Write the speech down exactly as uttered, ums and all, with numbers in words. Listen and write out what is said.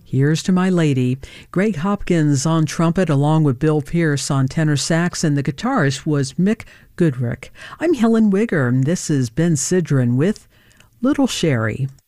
Here's to My Lady. Greg Hopkins on trumpet along with Bill Pierce on tenor sax, and the guitarist was Mick Goodrick. I'm Helen Wigger, and this is Ben Sidran with Little Sherry.